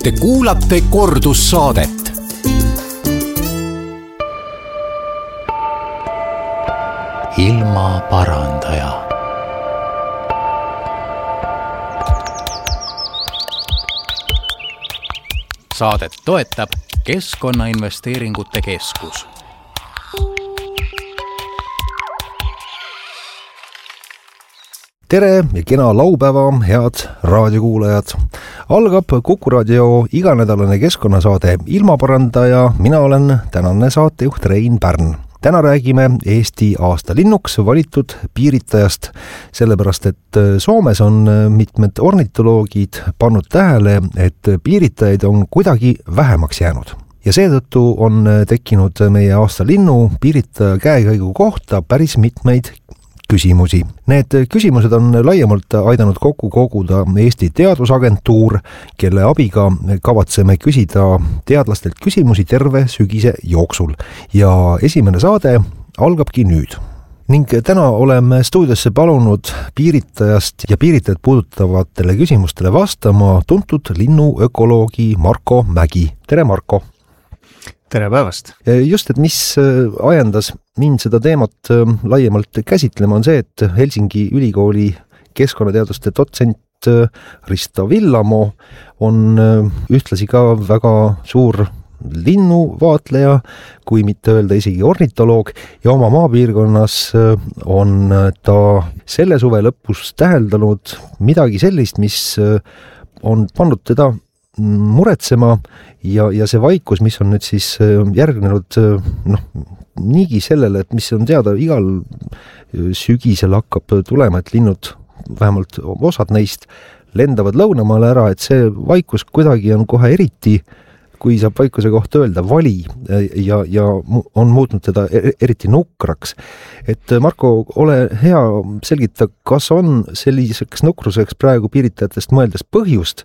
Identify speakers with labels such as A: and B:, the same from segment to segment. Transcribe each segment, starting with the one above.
A: Te kuulate kordussaadet. Ilmaparandaja. Saadet toetab Keskkonnainvesteeringute Keskus.
B: Tere ja kena laupäeva, head raadiokuulajad. Algab Kuku raadio iganädalane keskkonnasaade Ilmaparandaja. Mina olen tänane saatejuht Rein Pärn. Täna räägime Eesti aastalinnuks valitud piiritajast, sellepärast et Soomes on mitmed ornitoloogid pannud tähele, et piiritajaid on kuidagi vähemaks jäänud. Ja seetõttu on tekkinud meie aastalinnu piiritaja käekäigu kohta päris mitmeid küsimusi. Need küsimused on laiemalt aidanud kokku koguda Eesti Teadusagentuur, kelle abiga kavatseme küsida teadlastelt küsimusi terve sügise jooksul. Ja esimene saade algabki nüüd. Ning täna oleme stuudiosse palunud piiritajast ja piiritajat puudutavatele küsimustele vastama tuntud linnuökoloogi Marko Mägi. Tere, Marko!
C: Tere päevast!
B: Just, et mis ajendas mind seda teemat laiemalt käsitlema on see, et Helsingi ülikooli keskkonnateaduste dotsent Risto Villamo on ühtlasi ka väga suur linnuvaatleja, kui mitte öelda isegi ornitoloog, ja oma maapiirkonnas on ta selle suve lõpus täheldanud midagi sellist, mis on pannud teda muretsema ja see vaikus, mis on nüüd siis järgnenud niigi sellele, et mis on teada, igal sügisel hakkab tulema, et linnud, vähemalt osad neist, lendavad lõunamaale ära, et see vaikus kuidagi on kohe eriti, kui saab vaikuse kohta öelda, vali ja on muutnud teda eriti nukraks. Et Marko, ole hea, selgita, kas on selliseks nukruseks praegu piiritajatest mõeldes põhjust,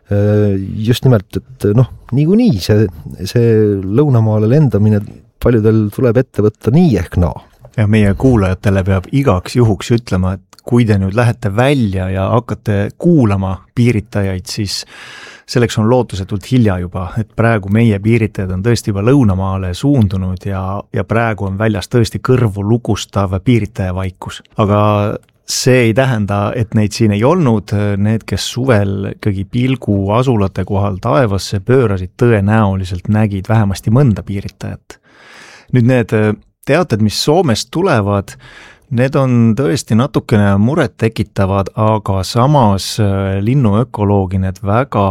B: just nimelt, et niikuinii see lõunamaale lendamine paljudel tuleb ette võtta nii ehk naa.
C: Ja meie kuulajatele peab igaks juhuks ütlema, et kui te nüüd lähete välja ja hakkate kuulama piiritajaid, siis selleks on lootusetult hilja juba, et praegu meie piiritajad on tõesti juba lõunamaale suundunud ja praegu on väljas tõesti kõrvu lukustav piiritaja vaikus. Aga see ei tähenda, et neid siin ei olnud. Need, kes suvel ikkagi pilgu asulate kohal taevasse pöörasid, tõenäoliselt nägid vähemasti mõnda piiritajat. Nüüd need teated, mis Soomest tulevad, need on tõesti natukene muret tekitavad, aga samas linnuökoloogi need väga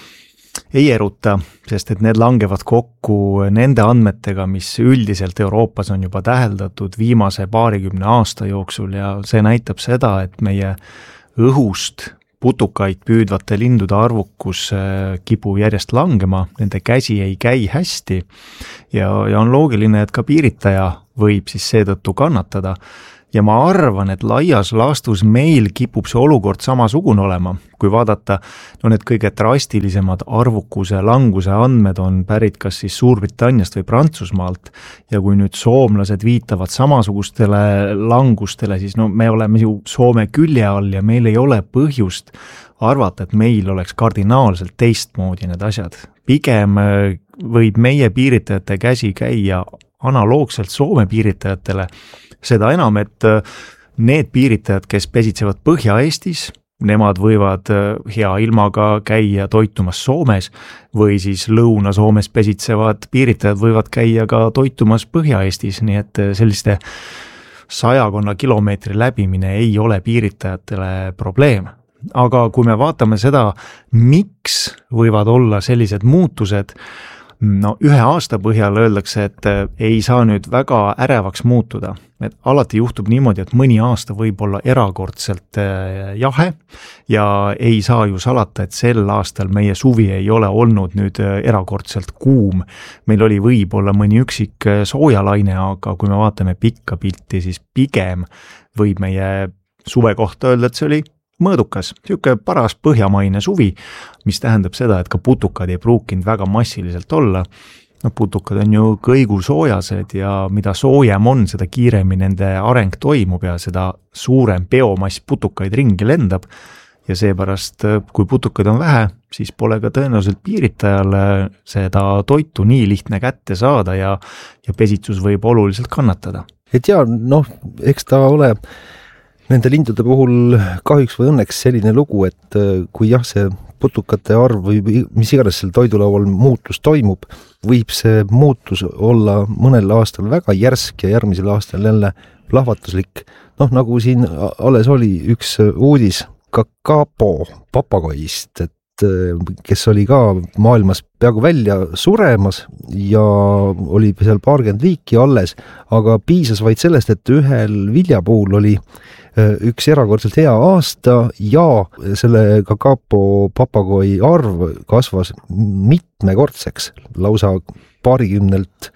C: ei eruta, sest et need langevad kokku nende andmetega, mis üldiselt Euroopas on juba täheldatud viimase 20 aasta jooksul ja see näitab seda, et meie õhust putukaid püüdvate lindude arvukus kipub järjest langema, nende käsi ei käi hästi ja on loogiline, et ka piiritaja võib siis seetõttu kannatada. Ja ma arvan, et laias laastus meil kipub see olukord samasugune olema. Kui vaadata, need kõige drastilisemad arvukuse languse andmed on pärit kas siis Suurbritanniast või Prantsusmaalt ja kui nüüd soomlased viitavad samasugustele langustele, siis me oleme ju Soome külje all ja meil ei ole põhjust arvata, et meil oleks kardinaalselt teistmoodi need asjad. Pigem võib meie piiritajate käsi käia analoogselt Soome piiritajatele, seda enam, et need piiritajad, kes pesitsevad Põhja-Eestis, nemad võivad hea ilmaga käia toitumas Soomes või siis Lõuna-Soomes pesitsevad piiritajad võivad käia ka toitumas Põhja-Eestis, nii et selliste 100 kilomeetri läbimine ei ole piiritajatele probleem. Aga kui me vaatame seda, miks võivad olla sellised muutused, ühe aasta põhjal öeldakse, et ei saa nüüd väga ärevaks muutuda. Et alati juhtub niimoodi, et mõni aasta võib olla erakordselt jahe ja ei saa ju salata, et sel aastal meie suvi ei ole olnud nüüd erakordselt kuum. Meil oli võib-olla mõni üksik soojalaine, aga kui me vaatame pikka pilti, siis pigem võib meie suve kohta öelda, et see oli mõõdukas, siuke paras põhjamaine suvi, mis tähendab seda, et ka putukad ei pruukinud väga massiliselt olla. Putukad on ju kõigusoojased ja mida soojem on, seda kiiremini nende areng toimub ja seda suurem biomass putukaid ringi lendab ja seepärast, kui putukaid on vähe, siis pole ka tõenäoliselt piiritajal seda toitu nii lihtne kätte saada ja pesitsus võib oluliselt kannatada.
B: Et eks ta ole nende lindude puhul kahjuks või õnneks selline lugu, et kui see putukate arv või mis iganes seal toidulaual muutus toimub, võib see muutus olla mõnel aastal väga järsk ja järgmisel aastal jälle plahvatuslik. Nagu siin alles oli üks uudis Kakapo papagoist, kes oli ka maailmas peaaegu välja suremas ja oli seal 20 liiki alles, aga piisas vaid sellest, et ühel viljapuul oli üks erakordselt hea aasta ja selle Kakapo papagoi arv kasvas mitmekordseks, lausa paarikümnelt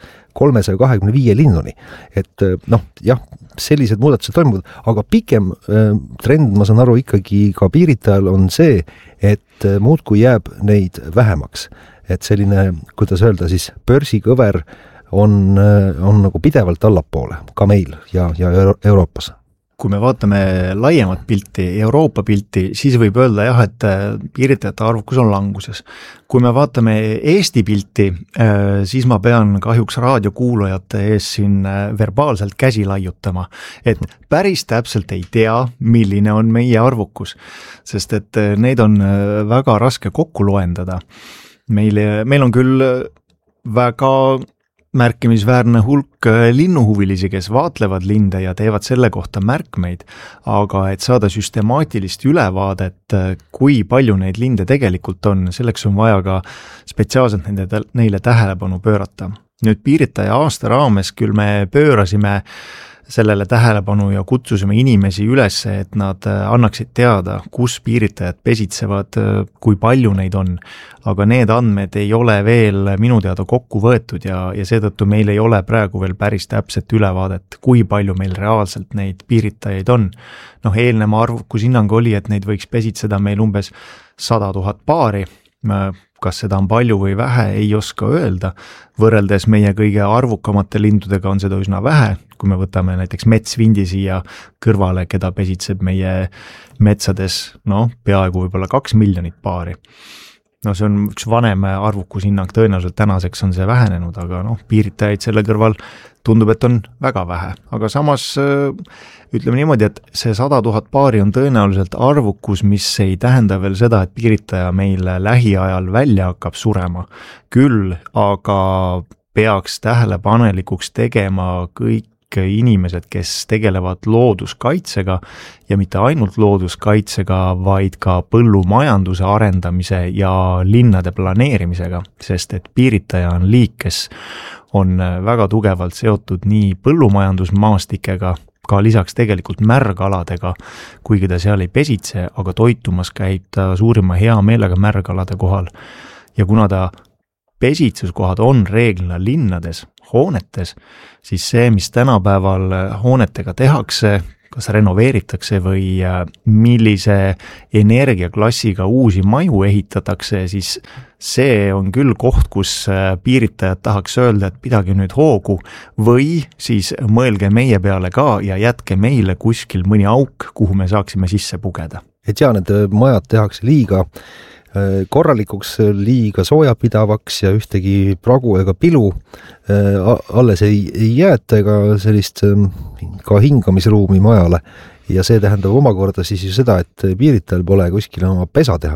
B: 325 linnuni. Et sellised muudatused toimuvad, aga pikem trend, ma saan aru, ikkagi ka piiritajal on see, et muudkui jääb neid vähemaks. Et selline, kuidas öelda siis, börsikõver on nagu pidevalt allapoole, ka meil ja Euroopas.
C: Kui me vaatame laiemat pilti, Euroopa pilti, siis võib öelda et piiritajate arvukus on languses. Kui me vaatame Eesti pilti, siis ma pean kahjuks raadiokuulajate ees siin verbaalselt käsi laiutama, et päris täpselt ei tea, milline on meie arvukus, sest et neid on väga raske kokku loendada. Meil on küll väga märkimisväärne hulk linnuhuvilisi, kes vaatlevad linde ja teevad selle kohta märkmeid, aga et saada süstemaatilist ülevaadet, kui palju neid linde tegelikult on, selleks on vaja ka spetsiaalselt neile tähelepanu pöörata. Nüüd piiritaja aasta raames küll me pöörasime sellele tähelepanu ja kutsusime inimesi üles, et nad annaksid teada, kus piiritajad pesitsevad, kui palju neid on. Aga need andmed ei ole veel minu teada kokku võetud ja seetõttu meil ei ole praegu veel päris täpset ülevaadet, kui palju meil reaalselt neid piiritajaid on. Eelneva arvukus hinnang oli, et neid võiks pesitseda meil umbes 100 000 paari. Kas seda on palju või vähe, ei oska öelda. Võrreldes meie kõige arvukamate lindudega on seda üsna vähe, kui me võtame näiteks metsvindi siia kõrvale, keda pesitseb meie metsades, peaaegu võib-olla 2 miljonit paari. See on üks vanem arvukushinnang, tõenäoliselt tänaseks on see vähenenud, aga piiritajaid selle kõrval tundub, et on väga vähe. Aga samas ütleme niimoodi, et see 100 000 paari on tõenäoliselt arvukus, mis ei tähenda veel seda, et piiritaja meil lähiajal välja hakkab surema. Küll aga peaks tähelepanelikuks tegema kõik inimesed, kes tegelevad looduskaitsega ja mitte ainult looduskaitsega, vaid ka põllumajanduse arendamise ja linnade planeerimisega, sest et piiritaja on liik, kes on väga tugevalt seotud nii põllumajandusmaastikega, ka lisaks tegelikult märgaladega, kuigi ta seal ei pesitse, aga toitumas käib ta suurima hea meelega märgalade kohal. Ja kuna ta pesitsuskohad on reeglina linnades, hoonetes, siis see, mis tänapäeval hoonetega tehakse, kas renoveeritakse või millise energiaklassiga uusi maju ehitatakse, siis see on küll koht, kus piiritajad tahaks öelda, et pidage nüüd hoogu või siis mõelge meie peale ka ja jätke meile kuskil mõni auk, kuhu me saaksime sisse pugeda.
B: Et need majad tehakse liiga korralikuks, liiga soojapidavaks ja ühtegi pragu ega pilu alles ei jäeta ega sellist ka hingamisruumi majale ja see tähendab omakorda siis ju seda, et piiritajal pole kuskil oma pesa teha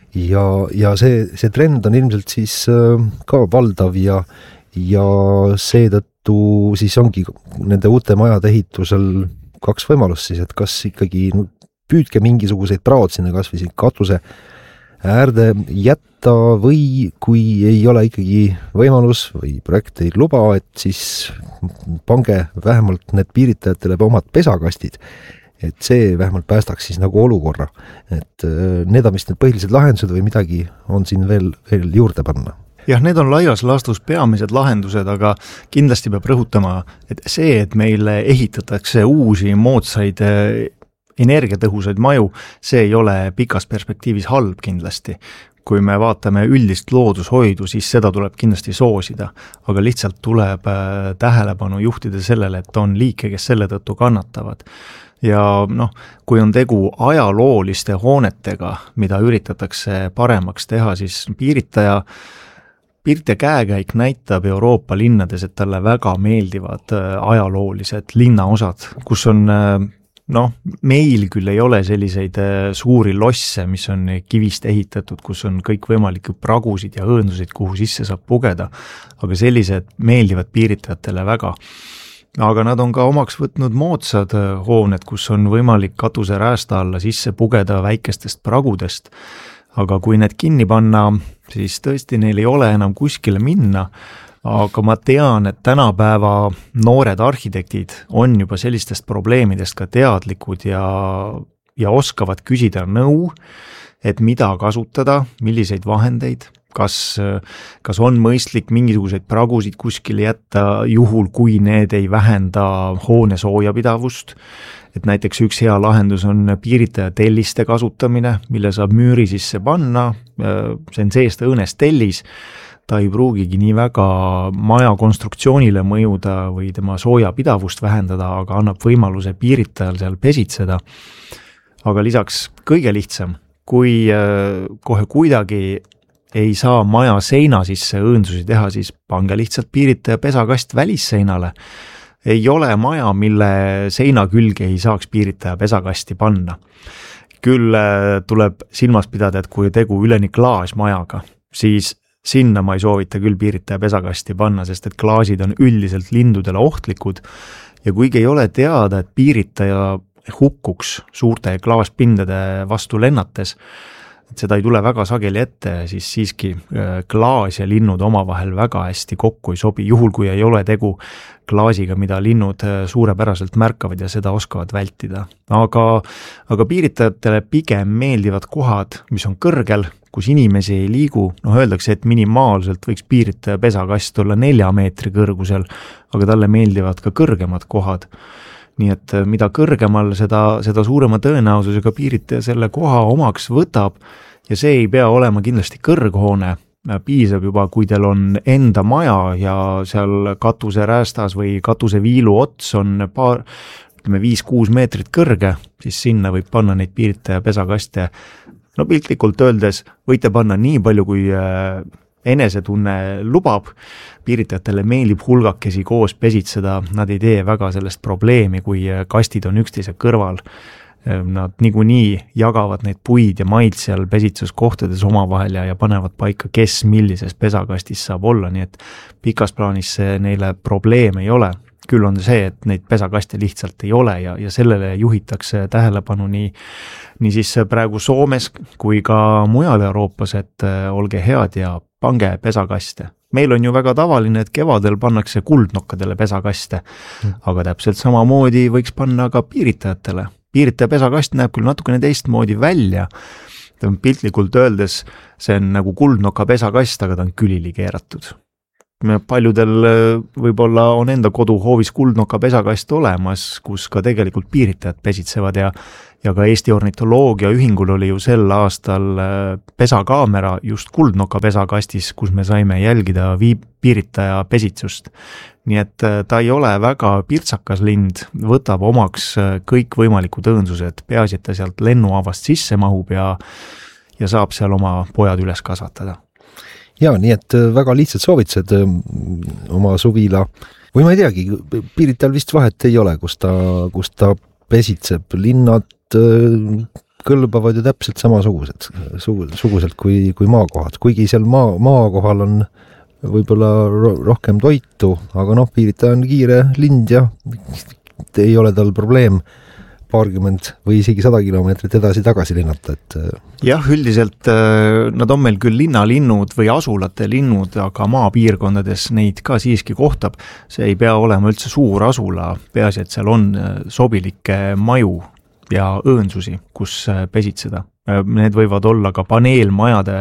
B: ja see trend on ilmselt siis ka valdav ja seetõttu siis ongi nende uute majade ehitusel 2 võimalust siis, et kas ikkagi püüdke mingisuguseid praod sinna kas või siin katuse äärde jätta või kui ei ole ikkagi võimalus või projekt ei luba, et siis pange vähemalt need piiritajatele omad pesakastid, et see vähemalt päästaks siis nagu olukorra, et need on vist need põhilised lahendused või midagi on siin veel juurde panna.
C: Jah, need on laias laastus peamised lahendused, aga kindlasti peab rõhutama, et see, et meil ehitatakse uusi moodsaid energiatõhusaid maju, see ei ole pikas perspektiivis halb kindlasti. Kui me vaatame üldist loodushoidu, siis seda tuleb kindlasti soosida, aga lihtsalt tuleb tähelepanu juhtida sellele, et on liike, kes selle tõttu kannatavad. ja kui on tegu ajalooliste hoonetega, mida üritatakse paremaks teha, siis piiritaja käekäik näitab Euroopa linnades, et talle väga meeldivad ajaloolised linnaosad, kus on meil küll ei ole selliseid suuri losse, mis on kivist ehitatud, kus on kõikvõimalikke pragusid ja õõndusid, kuhu sisse saab pugeda, aga sellised meeldivad piiritajatele väga. Aga nad on ka omaks võtnud moodsad hooned, kus on võimalik katuse räästa alla sisse pugeda väikestest pragudest, aga kui need kinni panna, siis tõesti neil ei ole enam kuskile minna, aga ma tean, et tänapäeva noored arhitektid on juba sellistest probleemidest ka teadlikud ja oskavad küsida nõu, et mida kasutada, milliseid vahendeid, kas on mõistlik mingisuguseid pragusid kuskile jätta juhul, kui need ei vähenda hoone soojapidavust. Et näiteks üks hea lahendus on piiritaja telliste kasutamine, mille saab müüri sisse panna, see on seest õõnes tellis, ta ei pruugigi nii väga maja konstruktsioonile mõjuda või tema soojapidavust vähendada, aga annab võimaluse piiritajal seal pesitseda. Aga lisaks kõige lihtsam, kui kohe kuidagi ei saa maja seina sisse õõndusi teha, siis pange lihtsalt piiritaja pesakast välisseinale. Ei ole maja, mille seina külge ei saaks piiritaja pesakasti panna. Küll tuleb silmas pidada, et kui tegu üleni klaasmajaga, siis sinna ma ei soovita küll piiritaja pesakasti panna, sest et klaasid on üldiselt lindudele ohtlikud ja kuigi ei ole teada, et piiritaja hukkuks suurte klaaspindade vastu lennates, et seda ei tule väga sageli ette, siis siiski klaas ja linnud omavahel väga hästi kokku ei sobi, juhul kui ei ole tegu klaasiga, mida linnud suurepäraselt märkavad ja seda oskavad vältida. Aga piiritajatele pigem meeldivad kohad, mis on kõrgel, kus inimesi ei liigu, öeldakse, et minimaalselt võiks piiritaja pesakast olla 4 meetri kõrgusel, aga talle meeldivad ka kõrgemad kohad. Nii et mida kõrgemal, seda suurema tõenäosusega piiritaja selle koha omaks võtab ja see ei pea olema kindlasti kõrghoone. Piisab juba, kui teil on enda maja ja seal katuse räästas või katuse viilu ots on 5-6 meetrit kõrge, siis sinna võib panna neid piiritaja pesakaste. Piltlikult öeldes võite panna nii palju, kui enesetunne lubab, piiritajatele meeldib hulgakesi koos pesitseda, nad ei tee väga sellest probleemi, kui kastid on üksteise kõrval. Nad niikuinii jagavad neid puid ja maid seal pesitsuskohtades omavahel ja panevad paika, kes millises pesakastis saab olla, nii et pikas plaanis see neile probleem ei ole. Küll on see, et neid pesakaste lihtsalt ei ole ja sellele juhitakse tähelepanu nii siis praegu Soomes kui ka mujal Euroopas, et olge head ja pange pesakaste. Meil on ju väga tavaline, et kevadel pannakse kuldnokkadele pesakaste, aga täpselt samamoodi võiks panna ka piiritajatele. Piiritaja pesakast näeb küll natukene teistmoodi välja, ta on piltlikult öeldes, see on nagu kuldnoka pesakast, aga ta on külili keeratud. Paljudel võib-olla on enda koduhoovis kuldnoka pesakast olemas, kus ka tegelikult piiritajad pesitsevad ja ka Eesti ornitoloogia ühingul oli ju sel aastal pesakaamera just kuldnoka pesakastis, kus me saime jälgida piiritaja pesitsust. Nii et ta ei ole väga pirtsakas lind, võtab omaks kõik võimalikud õõnsused, peaasi, et ta sealt lennuavast sisse mahub ja saab seal oma pojad üles kasvatada.
B: Ja, nii et väga lihtsad soovitused oma suvila, või ma ei teagi, piiritajal vist vahet ei ole, kus ta pesitseb, linnad kõlbavad ju täpselt samasuguselt kui maakohad, kuigi seal maakohal on võib-olla rohkem toitu, aga piiritaja on kiire lind ja ei ole tal probleem paarkümmend või isegi 100 kilomeetrit edasi-tagasi linnata.
C: Jah, üldiselt nad on meil küll linnalinnud või asulate linnud, aga maapiirkondades neid ka siiski kohtab. See ei pea olema üldse suur asula, peaasi, et seal on sobilikke maju ja õõnsusi, kus pesitseda. Need võivad olla ka paneelmajade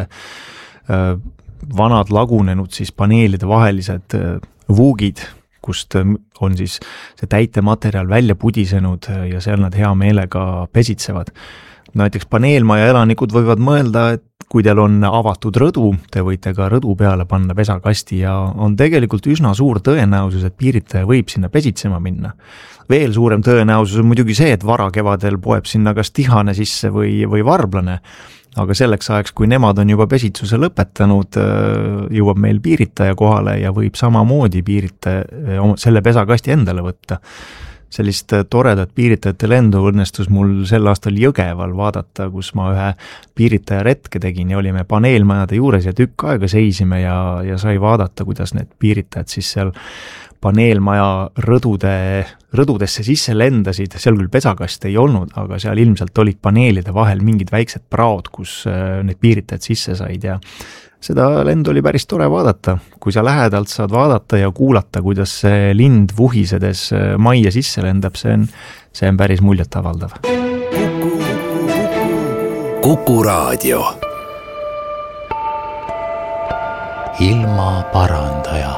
C: vanad lagunenud siis paneelide vahelised vuugid, kust on siis see täitematerjal välja pudisenud ja seal nad hea meelega pesitsevad. näiteks paneelmaja elanikud võivad mõelda, et kui teil on avatud rõdu, te võite ka rõdu peale panna pesakasti ja on tegelikult üsna suur tõenäosus, et piiritaja võib sinna pesitsema minna. Veel suurem tõenäosus on muidugi see, et varakevadel poeb sinna kas tihane sisse või varblane, aga selleks ajaks, kui nemad on juba pesitsuse lõpetanud, jõuab meil piiritaja kohale ja võib samamoodi piiritaja selle pesakasti endale võtta. Sellist toredat piiritajate lendu õnnestus mul sel aastal Jõgeval vaadata, kus ma ühe piiritaja retke tegin ja olime paneelmajade juures ja tükk aega seisime ja sai vaadata, kuidas need piiritajad siis seal paneelmaja rõdudesse sisse lendasid, seal küll pesakast ei olnud, aga seal ilmselt olid paneelide vahel mingid väiksed praod, kus need piiritajad sisse said ja seda lendu oli päris tore vaadata, kui sa lähedalt saad vaadata ja kuulata, kuidas see lind vuhisedes majja sisse lendab, see on päris muljetavaldav.
A: Kuku Raadio. Ilma parandaja.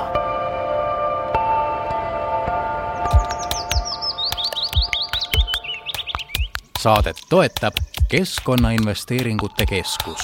A: Saadet toetab Keskkonnainvesteeringute Keskus.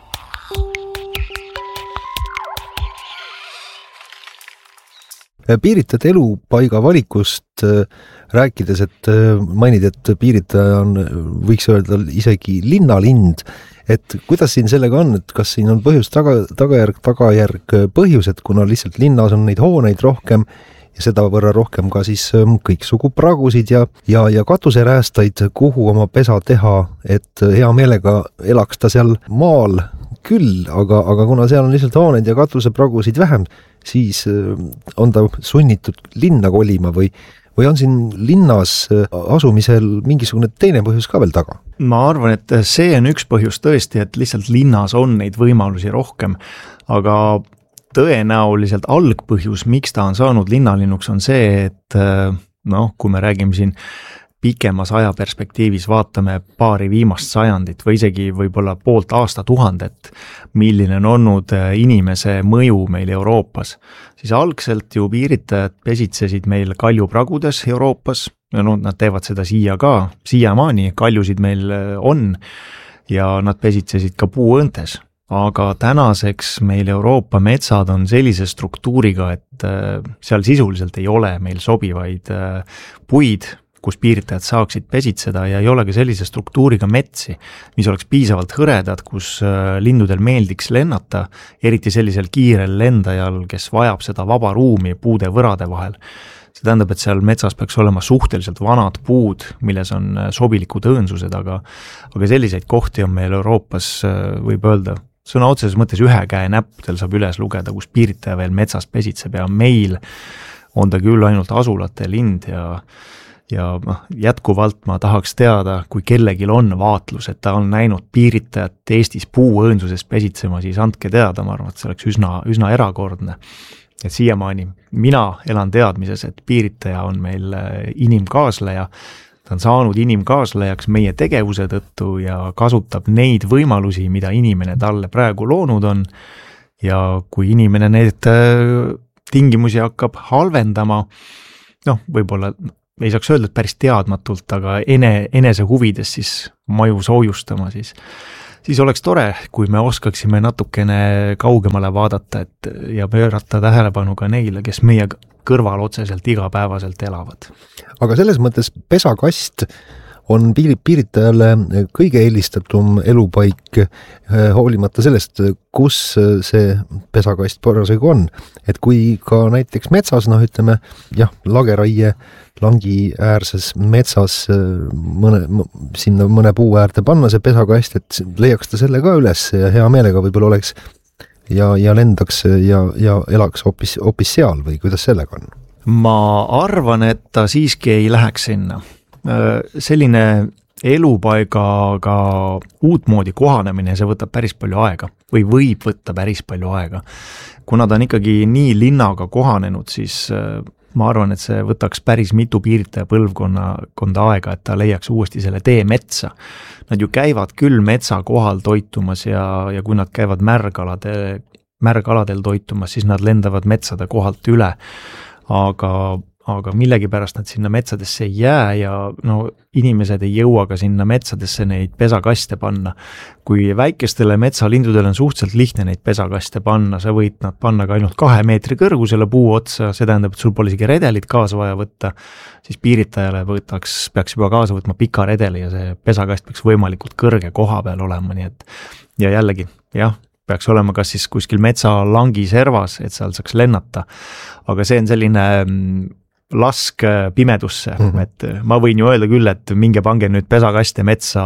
B: Piiritajate elupaiga valikust rääkides, et mainid, et piiritaja on, võiks öelda, isegi linnalind, et kuidas siin sellega on, et kas siin on põhjus tagajärg põhjus, et kuna lihtsalt linnas on neid hooneid rohkem ja seda võrra rohkem ka siis kõiksugu pragusid ja katuseräästaid, kuhu oma pesa teha, et hea meelega elaks ta seal maal küll, aga kuna seal on lihtsalt hooneid ja katusepragusid vähem, siis on ta sunnitud linna kolima või on siin linnas asumisel mingisugune teine põhjus ka veel taga?
C: Ma arvan, et see on üks põhjus tõesti, et lihtsalt linnas on neid võimalusi rohkem, aga tõenäoliselt algpõhjus, miks ta on saanud linnalinnuks, on see, et kui me räägime siin pikemas ajaperspektiivis, vaatame paari viimast sajandit või isegi võib-olla poolt aastatuhandet, milline on olnud inimese mõju meil Euroopas, siis algselt ju piiritajad pesitsesid meil kaljupragudes Euroopas, ja nad teevad seda siiamaani, kaljusid meil on ja nad pesitsesid ka puuõntes. Aga tänaseks meil Euroopa metsad on sellise struktuuriga, et seal sisuliselt ei ole meil sobivaid puid, kus piiritajad saaksid pesitseda ja ei ole ka sellise struktuuriga metsi, mis oleks piisavalt hõredad, kus lindudel meeldiks lennata, eriti sellisel kiirel lendajal, kes vajab seda vaba ruumi puude võrade vahel. See tähendab, et seal metsas peaks olema suhteliselt vanad puud, milles on sobilikud õõnsused, aga selliseid kohti on meil Euroopas, võib öelda, sõna otseses mõttes ühe käe näppudel saab üles lugeda, kus piiritaja veel metsas pesitseb ja meil on ta küll ainult asulate lind ja jätkuvalt ma tahaks teada, kui kellegil on vaatlus, et ta on näinud piiritajat Eestis puuõõnsuses pesitsema, siis andke teada, ma arvan, et see oleks üsna erakordne. Et siiamaani mina elan teadmises, et piiritaja on meil inimkaasleja, ta on saanud inimkaaslejaks meie tegevuse tõttu ja kasutab neid võimalusi, mida inimene talle praegu loonud on ja kui inimene need tingimusi hakkab halvendama, võib-olla ei saaks öelda, et päris teadmatult, aga enese huvides siis maju soojustama, siis oleks tore, kui me oskaksime natukene kaugemale vaadata ja pöörata tähelepanu ka neile, kes meie kõrval otseselt igapäevaselt elavad.
B: Aga selles mõttes pesakast on piiritajale kõige eelistatum elupaik hoolimata sellest, kus see pesakast parasjagu on. Et kui ka näiteks metsas, lageraie langi äärses metsas sinna mõne puu äärde panna see pesakast, et leiaks ta selle ka üles ja hea meelega võib-olla oleks ja lendaks ja elaks hoopis seal või kuidas sellega on?
C: Ma arvan, et ta siiski ei läheks sinna. Selline elupaigaga uutmoodi kohanemine, see võtab päris palju aega või võib võtta päris palju aega. Kuna ta on ikkagi nii linnaga kohanenud, siis ma arvan, et see võtaks päris mitu piiritaja põlvkonda aega, et ta leiaks uuesti selle tee metsa. Nad ju käivad küll metsa kohal toitumas ja kui nad käivad märgaladel toitumas, siis nad lendavad metsade kohalt üle. Aga aga millegipärast nad sinna metsadesse ei jää ja no inimesed ei jõua ka sinna metsadesse neid pesakaste panna. Kui väikestele metsalindudele on suhteliselt lihtne neid pesakaste panna, sa võid nad panna ka ainult 2 meetri kõrgusele puu otsa, see tähendab, et sul pole isegi redelit kaasa vaja võtta, siis piiritajale peaks juba kaasa võtma pika redeli ja see pesakast peaks võimalikult kõrge koha peal olema, nii et ja jällegi, jah, peaks olema kas siis kuskil metsalangi servas, et seal saaks lennata, aga see on selline lask pimedusse, et ma võin ju öelda küll, et minge pange nüüd pesakaste metsa,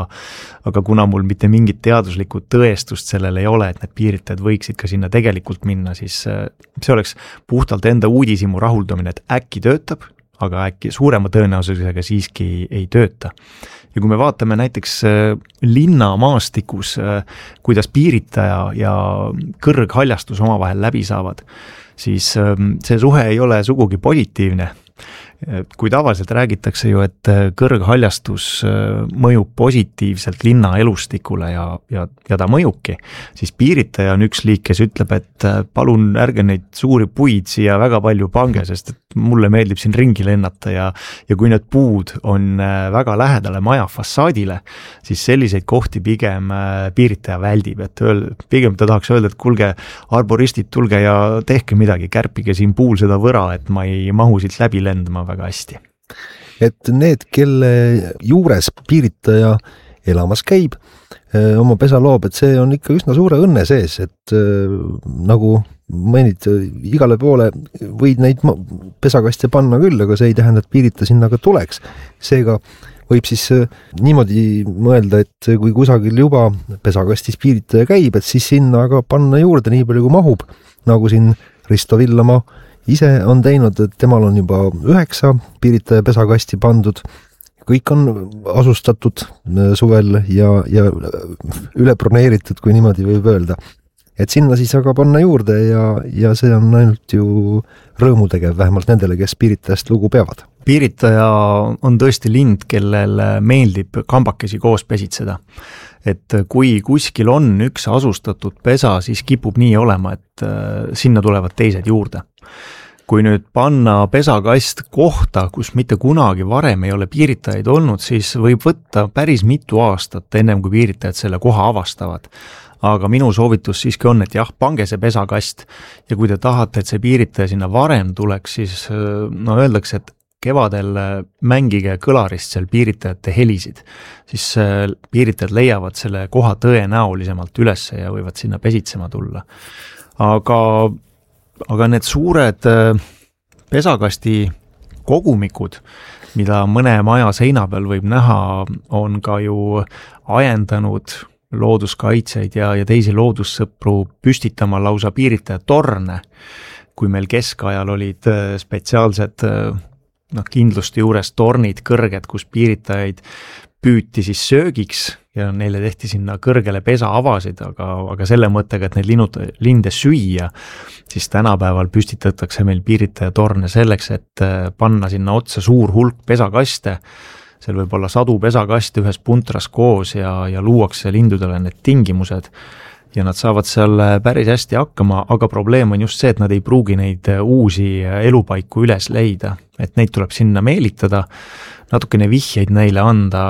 C: aga kuna mul mitte mingit teaduslikku tõestust sellel ei ole, et need piiritajad võiksid ka sinna tegelikult minna, siis see oleks puhtalt enda uudishimu rahuldamine, et äkki töötab, aga äkki suurema tõenäosusega siiski ei tööta. Ja kui me vaatame näiteks linnamaastikus, kuidas piiritaja ja kõrghaljastus omavahel läbi saavad, siis see suhe ei ole sugugi positiivne. Kui tavaliselt räägitakse ju, et kõrghaljastus mõjub positiivselt linna elustikule ja ta mõjubki, siis piiritaja on üks liik, kes ütleb, et palun ärge neid suuri puid siia väga palju pange, sest et mulle meeldib siin ringi lennata ja kui need puud on väga lähedale maja fassaadile, siis selliseid kohti pigem piiritaja väldib, et pigem ta tahaks öelda, et kuulge, arboristid, tulge ja tehke midagi, kärpige siin puul seda võra, et ma ei mahu siit läbi lendama väga hästi.
B: Et need, kelle juures piiritaja elamas käib, oma pesa loob, et see on ikka üsna suure õnne sees, et nagu mõnid igale poole võid neid pesakaste panna küll, aga see ei tähenda, et piirita sinna ka tuleks. Seega võib siis niimoodi mõelda, et kui kusagil juba pesakastis piiritaja käib, et siis sinna aga panna juurde nii palju kui mahub, nagu siin Risto Villamaa ise on teinud, et temal on juba 9 piiritaja pesakasti pandud. Kõik on asustatud suvel ja üle broneeritud, kui niimoodi võib öelda. Et sinna siis aga panna juurde ja see on ainult ju rõõmutegev, vähemalt nendele, kes piiritajast lugu peavad.
C: Piiritaja on tõesti lind, kellel meeldib kambakesi koos pesitseda. Et kui kuskil on üks asustatud pesa, siis kipub nii olema, et sinna tulevad teised juurde. Kui nüüd panna pesakast kohta, kus mitte kunagi varem ei ole piiritajaid olnud, siis võib võtta päris mitu aastat ennem, kui piiritajad selle koha avastavad. Aga minu soovitus siiski on, et jah, pange see pesakast ja kui te tahate, et see piiritaja sinna varem tuleks, siis öeldakse, et kevadel mängige kõlarist seal piiritajate helisid, siis piiritajad leiavad selle koha tõenäolisemalt üles ja võivad sinna pesitsema tulla. Aga need suured pesakasti kogumikud, mida mõne maja seina peal võib näha, on ka ju ajendanud looduskaitseid ja teisi loodussõpru püstitama lausa piiritaja torne. Kui meil keskajal olid spetsiaalsed kindluste juures tornid kõrged, kus piiritajaid püüti siis söögiks ja neile tehti sinna kõrgele pesa avasid, aga selle mõttega, et neid linde süüa, siis tänapäeval püstitatakse meil piiritaja torne selleks, et panna sinna otsa suur hulk pesakaste, seal võib olla 100 pesakaste ühes puntras koos ja luuakse lindudele need tingimused ja nad saavad seal päris hästi hakkama, aga probleem on just see, et nad ei pruugi neid uusi elupaiku üles leida, et neid tuleb sinna meelitada, natukene vihjeid neile anda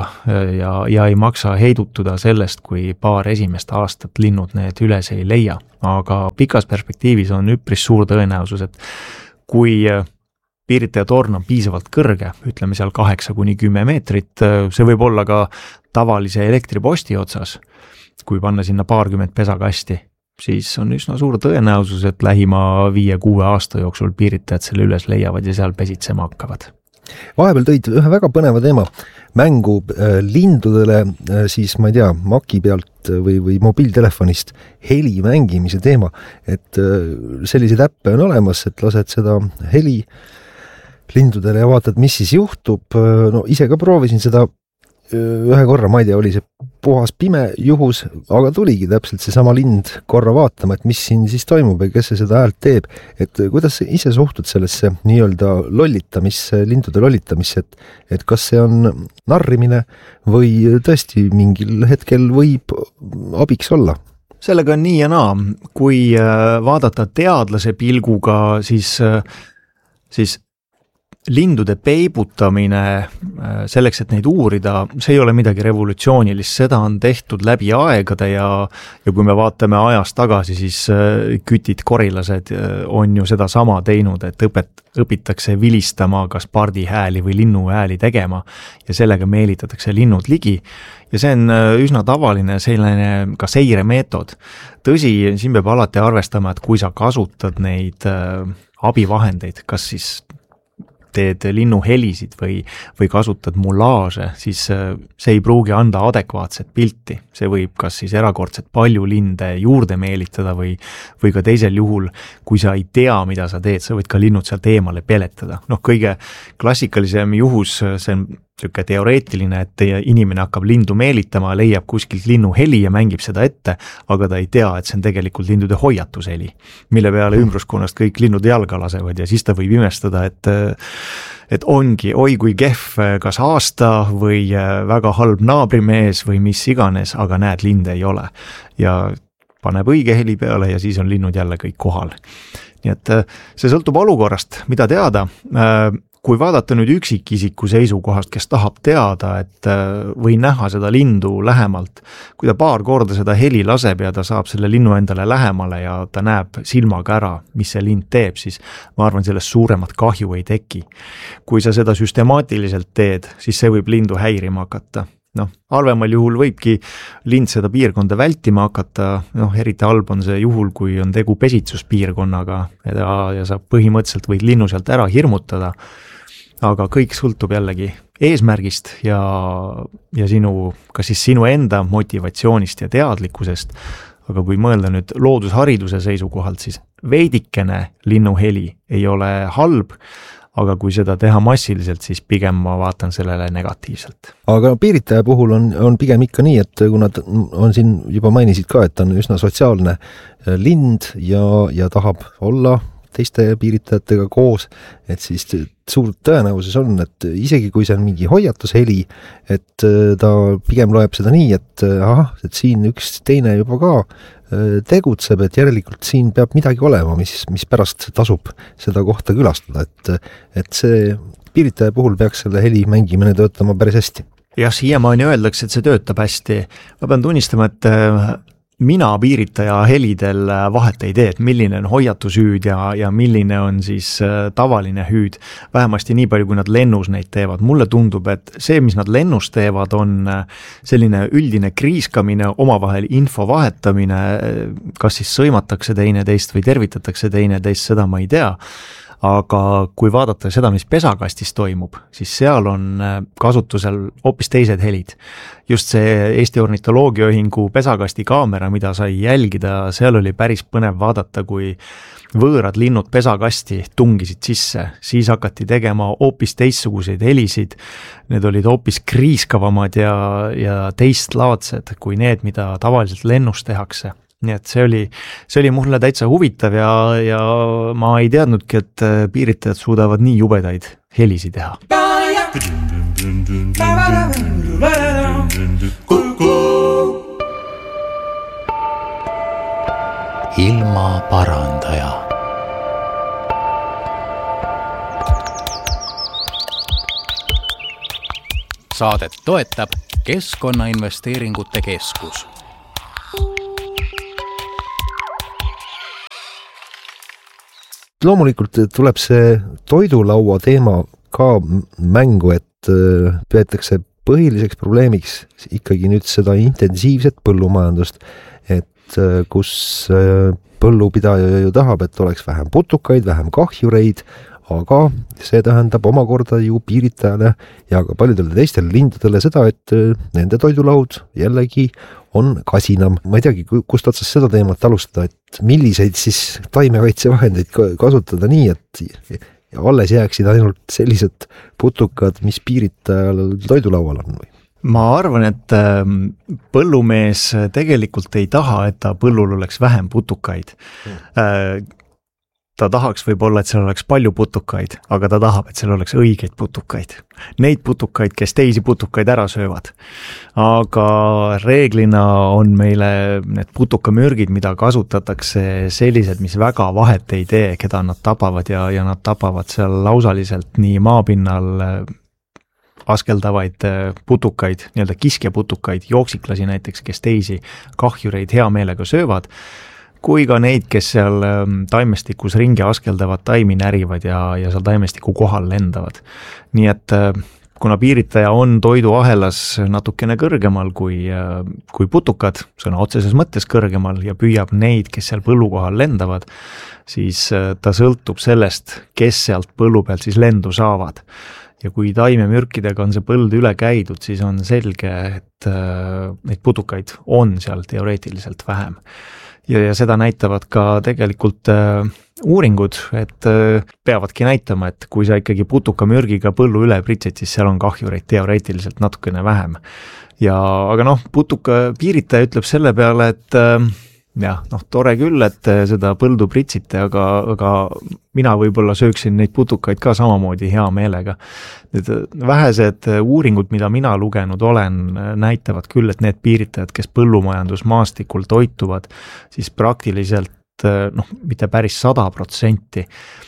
C: ja ei maksa heidutuda sellest, kui paar esimest aastat linnud need üles ei leia. Aga pikas perspektiivis on üpris suur tõenäosus, et kui piiritaja torn on piisavalt kõrge, ütleme seal 8-10 meetrit, see võib olla ka tavalise elektriposti otsas, kui panna sinna 20 pesakasti, siis on üsna suur tõenäosus, et lähima 5-6 aasta jooksul piiritajad selle üles leiavad ja seal pesitsema hakkavad.
B: Vahepeal tõid ühe väga põneva teema mängu lindudele, siis ma ei tea, maki pealt või mobiiltelefonist heli mängimise teema, et selliseid äppe on olemas, et lased seda heli lindudele ja vaatad, mis siis juhtub. No ise ka proovisin seda ühe korra, ma ei tea, oli see puhas pime juhus, aga tuligi täpselt see sama lind korra vaatama, et mis siin siis toimub ja kes see seda häält teeb. Et kuidas ise suhtud sellesse nii-öelda lindude lollitamisse, et kas see on narrimine või tõesti mingil hetkel võib abiks olla?
C: Sellega on nii ja naa. Kui vaadata teadlase pilguga, siis lindude peibutamine selleks, et neid uurida, see ei ole midagi revolutsioonilist, seda on tehtud läbi aegade ja kui me vaatame ajas tagasi, siis kütid, korilased on ju seda sama teinud, et õpitakse vilistama kas pardihääli või linnuhääli tegema ja sellega meelitatakse linnud ligi ja see on üsna tavaline selline ka seiremeetod. Tõsi, siin peab alati arvestama, et kui sa kasutad neid abivahendeid, kas siis teed linnuhelisid või kasutad mulaaže, siis see ei pruugi anda adekvaatset pilti. See võib kas siis erakordselt palju linde juurde meelitada või ka teisel juhul, kui sa ei tea, mida sa teed, sa võid ka linnud sealt eemale peletada. Kõige klassikalisem juhus, see on niisugune teoreetiline, et inimene hakkab lindu meelitama, leiab kuskilt linnu heli ja mängib seda ette, aga ta ei tea, et see on tegelikult lindude hoiatusheli, mille peale ümbruskonnast kõik linnud jalga lasevad ja siis ta võib imestada, et ongi, oi kui kehv kas aasta või väga halb naabrimees või mis iganes, aga näed, linde ei ole. Ja paneb õige heli peale ja siis on linnud jälle kõik kohal. Nii et see sõltub olukorrast, mida teada. Kui vaadata nüüd üksikisiku seisukohast, kes tahab teada, et või näha seda lindu lähemalt, kui ta paar korda seda heli laseb ja ta saab selle linnu endale lähemale ja ta näeb silmaga ära, mis see lind teeb, siis ma arvan, sellest suuremat kahju ei teki. Kui sa seda süstemaatiliselt teed, siis see võib lindu häirima hakata. Halvemal juhul võibki lind seda piirkonda vältima hakata, eriti halb on see juhul, kui on tegu pesitsuspiirkonnaga ja sa põhimõtteliselt võid linnu sealt ära hirmutada, aga kõik sõltub jällegi eesmärgist ja kas siis sinu enda motivatsioonist ja teadlikkusest, aga kui mõelda nüüd loodushariduse seisukohalt, siis veidikene linnuheli ei ole halb, aga kui seda teha massiliselt, siis pigem ma vaatan sellele negatiivselt.
B: Aga piiritaja puhul on pigem ikka nii, et kui nad on siin juba mainisid ka, et on üsna sotsiaalne lind ja tahab olla teiste piiritajatega koos, et siis suur tõenäosus on, et isegi kui see on mingi hoiatusheli, et ta pigem loeb seda nii, et et siin üks teine juba ka tegutseb, et järelikult siin peab midagi olema, mis pärast tasub seda kohta külastada, et see piiritaja puhul peaks selle heli mängimine töötama päris hästi.
C: Jah, siiamaani öeldakse, et see töötab hästi. Ma pean tunnistama, et mina piiritaja helidel vahet ei tee, et milline on hoiatushüüd ja milline on siis tavaline hüüd. Vähemasti nii palju, kui nad lennus neid teevad. Mulle tundub, et see, mis nad lennus teevad, on selline üldine kriiskamine, omavahel info vahetamine, kas siis sõimatakse teineteist või tervitatakse teineteist, seda ma ei tea. Aga kui vaadata seda, mis pesakastis toimub, siis seal on kasutusel hoopis teised helid. Just see Eesti Ornitoloogiaühingu pesakasti kaamera, mida sai jälgida, seal oli päris põnev vaadata, kui võõrad linnud pesakasti tungisid sisse, siis hakati tegema hoopis teistsuguseid helisid, need olid hoopis kriiskavamad ja teistlaadsed kui need, mida tavaliselt lennus tehakse. Nii et see oli mulle täitsa huvitav ja ma ei teadnudki, et piiritajad suudavad nii jubedaid helisi teha.
A: Ilmaparandaja. Saadet toetab Keskkonnainvesteeringute Keskus.
B: Loomulikult tuleb see toidulaua teema ka mängu, et peetakse põhiliseks probleemiks ikkagi nüüd seda intensiivset põllumajandust, et kus põllupidaja ju tahab, et oleks vähem putukaid, vähem kahjureid, aga see tähendab omakorda ju piiritajale ja ka paljudele teistele lindudele seda, et nende toidulaud jällegi on kasinam. Ma ei teagi, kust otsas seda teemat alustada, et milliseid siis taimekaitsevahendeid kasutada nii, et alles jääksid ainult sellised putukad, mis piiritajal toidulaual on või?
C: Ma arvan, et põllumees tegelikult ei taha, et ta põllul oleks vähem putukaid. ta tahaks võib-olla, et seal oleks palju putukaid, aga ta tahab, et seal oleks õigeid putukaid. Neid putukaid, kes teisi putukaid ära söövad. Aga reeglina on meile need putukamürgid, mida kasutatakse sellised, mis väga vahet ei tee, keda nad tapavad ja nad tapavad seal lausaliselt nii maapinnal askeldavaid putukaid, nii-öelda kiskjaputukaid, jooksiklasi näiteks, kes teisi kahjureid hea meelega söövad, kui ka neid, kes seal taimestikus ringi askeldavad, taimi närivad ja seal taimestiku kohal lendavad. Nii et kuna piiritaja on toiduahelas natukene kõrgemal kui putukad, sõna otseses mõttes kõrgemal ja püüab neid, kes seal põllu kohal lendavad, siis ta sõltub sellest, kes sealt põllu pealt siis lendu saavad. Ja kui taimemürkidega on see põld üle käidud, siis on selge, et neid putukaid on seal teoreetiliselt vähem. Ja seda näitavad ka tegelikult uuringud, et peavadki näitama, et kui sa ikkagi putukamürgiga põllu üle pritsid, siis seal on kahjureid teoreetiliselt natukene vähem. Aga piiritaja ütleb selle peale, et tore küll, et seda põldu pritsite, aga mina võib-olla sööksin neid putukaid ka samamoodi hea meelega. Need vähesed uuringud, mida mina lugenud olen, näitavad küll, et need piiritajad, kes põllumajandusmaastikul toituvad, siis praktiliselt, mitte päris 100%,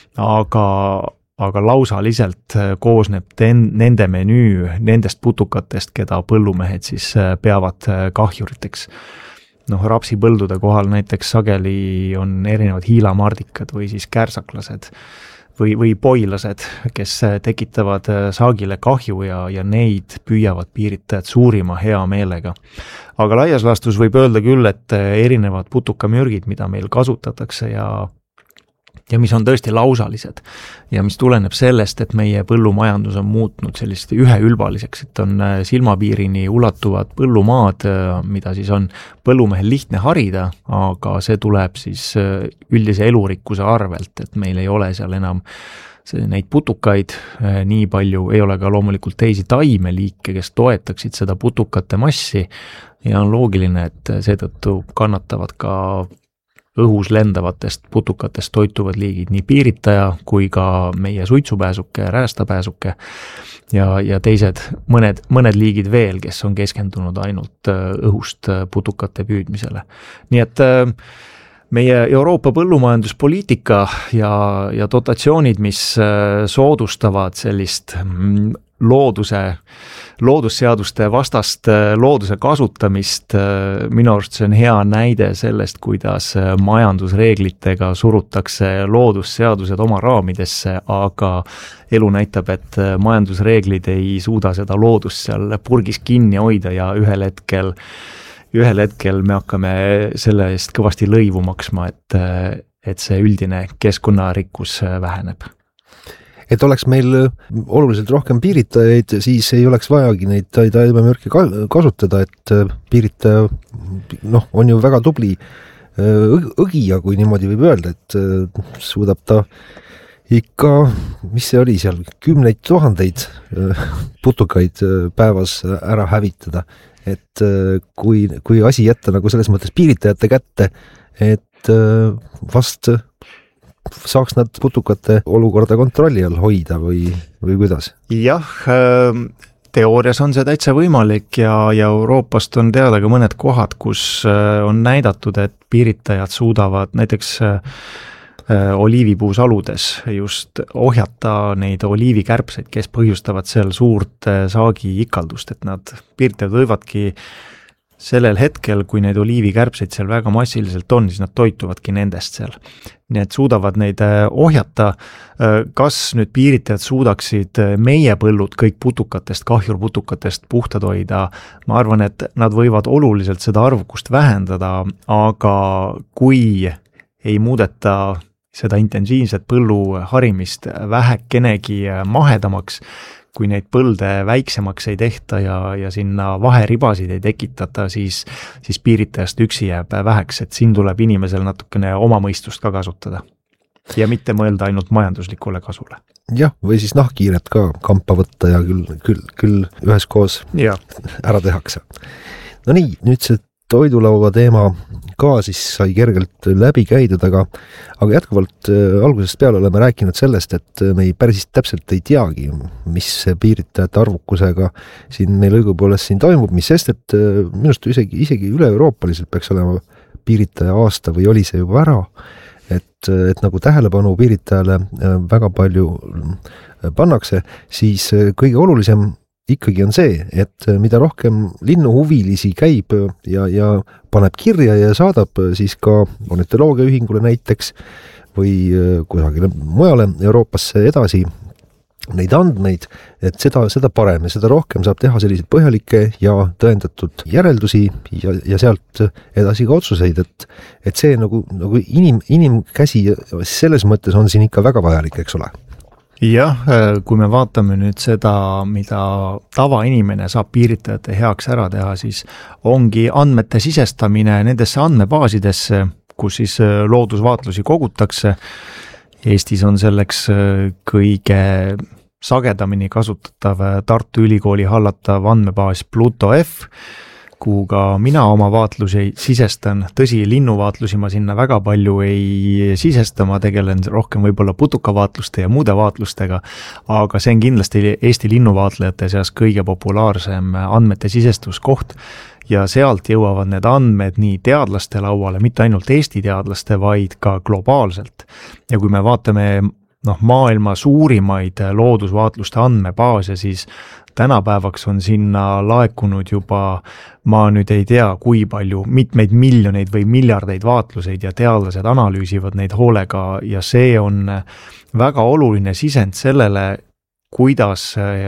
C: aga lausaliselt koosneb nende menüü nendest putukatest, keda põllumehed siis peavad kahjuriteks. Rapsipõldude kohal näiteks sageli on erinevad hiilamardikad või siis kärsaklased või poilased, kes tekitavad saagile kahju ja neid püüavad piiritajad suurima hea meelega. Aga laias laastus võib öelda küll, et erinevad putukamürgid, mida meil kasutatakse ja mis on tõesti lausalised ja mis tuleneb sellest, et meie põllumajandus on muutnud sellist üheülbaliseks, et on silmapiirini ulatuvad põllumaad, mida siis on põllumehel lihtne harida, aga see tuleb siis üldise elurikkuse arvelt, et meil ei ole seal enam neid putukaid, nii palju ei ole ka loomulikult teisi taimeliike, kes toetaksid seda putukate massi ja on loogiline, et seetõttu kannatavad ka õhus lendavatest putukatest toituvad liigid, nii piiritaja kui ka meie suitsupääsuke, räästapääsuke ja teised mõned liigid veel, kes on keskendunud ainult õhust putukate püüdmisele. Nii et meie Euroopa põllumajanduspoliitika ja dotatsioonid, mis soodustavad sellist loodusseaduste vastast looduse kasutamist, minu arust see on hea näide sellest, kuidas majandusreeglitega surutakse loodusseadused oma raamidesse, aga elu näitab, et majandusreeglid ei suuda seda loodust seal purgis kinni hoida ja ühel hetkel me hakkame selle eest kõvasti lõivu maksma, et see üldine keskkonnarikkus väheneb.
B: Et oleks meil oluliselt rohkem piiritajaid, siis ei oleks vajagi neid taimemürke kasutada, et piiritaja on ju väga tubli õgija, kui niimoodi võib öelda, et suudab ta ikka, mis see oli seal, 10 000 putukaid päevas ära hävitada. Et kui asi jätta nagu selles mõttes piiritajate kätte, et vast saaks nad putukate olukorda kontrolli all hoida või kuidas? Jah,
C: teoorias on see täitsa võimalik ja Euroopast on teada ka mõned kohad, kus on näidatud, et piiritajad suudavad näiteks oliivipuusaludes just ohjata neid oliivikärbseid, kes põhjustavad seal suurt saagiikaldust, et nad piiritajad võivadki sellel hetkel, kui neid oliivikärbseid seal väga massiliselt on, siis nad toituvadki nendest seal. Nii et suudavad neid ohjata. Kas nüüd piiritajad suudaksid meie põllud kõik putukatest, kahjurputukatest puhtad hoida? Ma arvan, et nad võivad oluliselt seda arvukust vähendada, aga kui ei muudeta seda intensiivset põllu harimist vähekenegi mahedamaks, kui neid põlde väiksemaks ei tehta ja sinna vaheribasid ei tekitata, siis piiritajast üksi jääb väheks, et siin tuleb inimesel natukene oma mõistust ka kasutada ja mitte mõelda ainult majanduslikule kasule.
B: Jah, või siis nahkhiired ka kampa võtta ja küll üheskoos ära tehakse. No nii, nüüd see toidulaua teema ka siis sai kergelt läbi käidud, aga jätkuvalt algusest peale oleme rääkinud sellest, et me päris täpselt ei teagi, mis piiritajate arvukusega siin meil õigupoolest siin toimub, mis sest, et minust isegi üle-euroopaliselt peaks olema piiritaja aasta või oli see juba ära, et nagu tähelepanu piiritajale väga palju pannakse, siis kõige olulisem ikkagi on see, et mida rohkem linnuhuvilisi käib ja paneb kirja ja saadab siis ka ornitoloogiaühingule näiteks või kusagile mujale Euroopasse edasi neid andmeid, et seda parem ja seda rohkem saab teha selliseid põhjalikke ja tõendatud järeldusi ja sealt edasi ka otsuseid, et see nagu inimkäsi selles mõttes on siin ikka väga vajalik, eks ole.
C: Jah, kui me vaatame nüüd seda, mida tavainimene saab piiritajate heaks ära teha, siis ongi andmete sisestamine nendesse andmebaasidesse, kus siis loodusvaatlusi kogutakse. Eestis on selleks kõige sagedamini kasutatav Tartu Ülikooli hallatav andmebaas Pluto F, kuhu ka mina oma vaatlusi sisestan. Tõsi, linnuvaatlusi ma sinna väga palju ei sisesta, ma tegelen rohkem võib-olla putukavaatluste ja muude vaatlustega, aga see on kindlasti Eesti linnuvaatlejate seas kõige populaarsem andmete sisestuskoht ja sealt jõuavad need andmed nii teadlaste lauale, mitte ainult Eesti teadlaste, vaid ka globaalselt. Ja kui me vaatame maailma suurimaid loodusvaatluste andmebaase, siis tänapäevaks on sinna laekunud juba, ma nüüd ei tea, kui palju, mitmeid miljoneid või miljardeid vaatluseid ja teadlased analüüsivad neid hoolega ja see on väga oluline sisend sellele, kuidas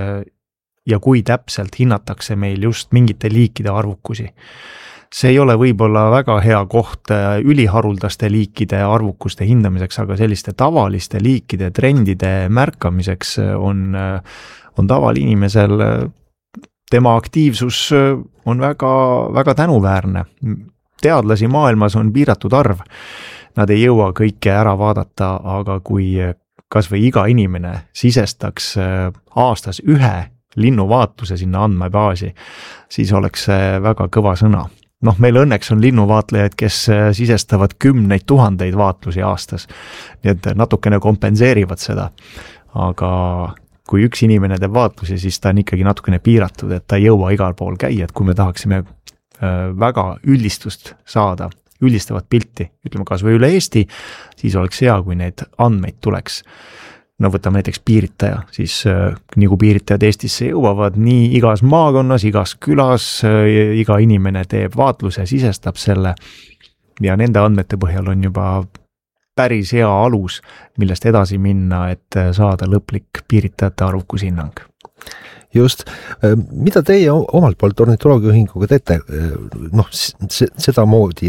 C: ja kui täpselt hinnatakse meil just mingite liikide arvukusi. See ei ole võib-olla väga hea koht üliharuldaste liikide arvukuste hindamiseks, aga selliste tavaliste liikide trendide märkamiseks on tavalinimesel, tema aktiivsus on väga, väga tänuväärne. Teadlasi maailmas on piiratud arv, nad ei jõua kõike ära vaadata, aga kui kas või iga inimene sisestaks aastas ühe linnuvaatluse sinna andmebaasi, siis oleks see väga kõva sõna. Meil õnneks on linnuvaatlejad, kes sisestavad 10 000 vaatlusi aastas, nii et natukene kompenseerivad seda, aga kui üks inimene teeb vaatlusi, siis ta on ikkagi natukene piiratud, et ta ei jõua igal pool käia, et kui me tahaksime väga üldistust saada, üldistavat pilti, ütleme kas või üle Eesti, siis oleks hea, kui neid andmeid tuleks. Võtame näiteks piiritaja, siis nii kui piiritajad Eestisse jõuavad, nii igas maakonnas, igas külas, iga inimene teeb vaatluse, sisestab selle ja nende andmete põhjal on juba päris hea alus, millest edasi minna, et saada lõplik piiritajate arvukushinnang.
B: Just, mida teie omalt poolt ornitoloogiaühinguga teete? Seda moodi,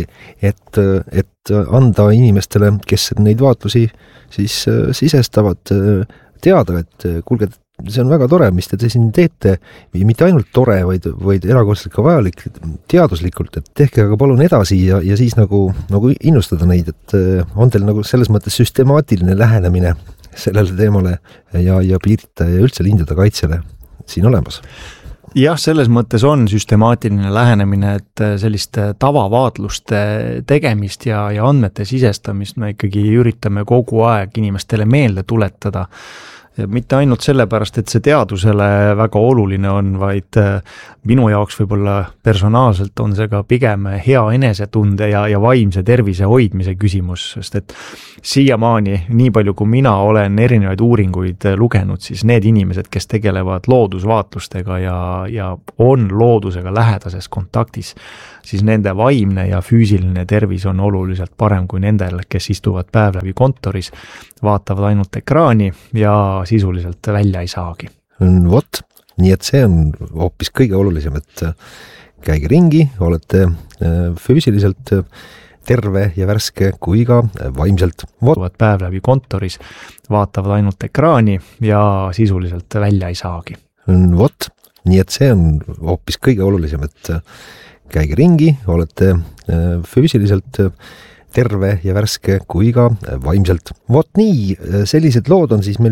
B: et anda inimestele, kes neid vaatlusi siis sisestavad, teada, et kuulge, see on väga tore, mis te siin teete, mitte ainult tore, vaid erakordselt ka vajalik teaduslikult, et tehke aga palun edasi ja siis nagu innustada neid, et on teil nagu selles mõttes süstemaatiline lähenemine sellele teemale ja piiritaja ja üldse lindude kaitsele siin olemas.
C: Jah, selles mõttes on süstemaatiline lähenemine, et sellist tavavaatluste tegemist ja andmete sisestamist me ikkagi üritame kogu aeg inimestele meelde tuletada. Ja mitte ainult sellepärast, et see teadusele väga oluline on, vaid minu jaoks võib-olla personaalselt on see ka pigem hea enesetunde ja vaimse tervise hoidmise küsimus, sest et siiamaani, nii palju kui mina olen erinevaid uuringuid lugenud, siis need inimesed, kes tegelevad loodusvaatlustega ja on loodusega lähedases kontaktis, siis nende vaimne ja füüsiline tervis on oluliselt parem kui nendel, kes istuvad päev läbi kontoris, vaatavad ainult ekraani ja sisuliselt välja ei saagi.
B: Vot, nii et see on hoopis kõige olulisem, et käige ringi, olete füüsiliselt terve ja värske kui ka vaimselt.
C: Vaatavad päev läbi kontoris, vaatavad ainult ekraani ja sisuliselt välja ei saagi.
B: Vot, nii et see on hoopis kõige olulisem, et käige ringi, olete füüsiliselt terve ja värske kui ka vaimselt. Vot nii, sellised lood on siis meil